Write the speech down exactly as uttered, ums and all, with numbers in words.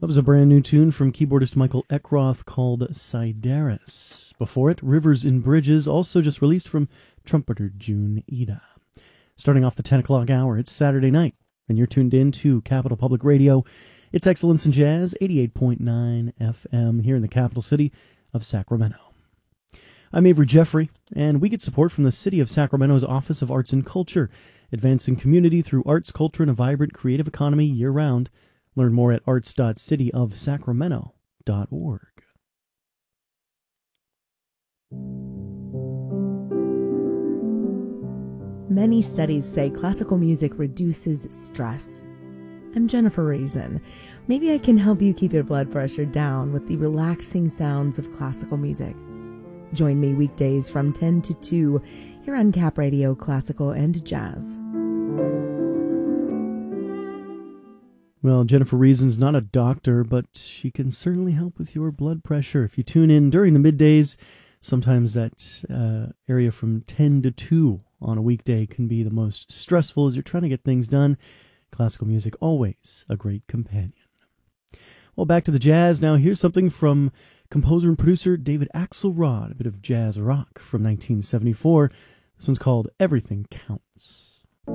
That was a brand new tune from keyboardist Michael Eckroth called Sidaris. Before it, Rivers and Bridges, also just released from trumpeter June Ida. Starting off the ten o'clock hour, it's Saturday night, and you're tuned in to Capital Public Radio. It's Excellence in Jazz, eighty-eight point nine F M here in the capital city of Sacramento. I'm Avery Jeffrey, and we get support from the City of Sacramento's Office of Arts and Culture, advancing community through arts, culture, and a vibrant creative economy year-round. Learn more at arts dot city of sacramento dot org. Many studies say classical music reduces stress. I'm Jennifer Raisin. Maybe I can help you keep your blood pressure down with the relaxing sounds of classical music. Join me weekdays from ten to two here on Cap Radio Classical and Jazz. Well, Jennifer Reason's not a doctor, but she can certainly help with your blood pressure. If you tune in during the middays, sometimes that uh, area from ten to two on a weekday can be the most stressful as you're trying to get things done. Classical music, always a great companion. Well, back to the jazz. Now, here's something from composer and producer David Axelrod, a bit of jazz rock from nineteen seventy-four. This one's called Everything Counts.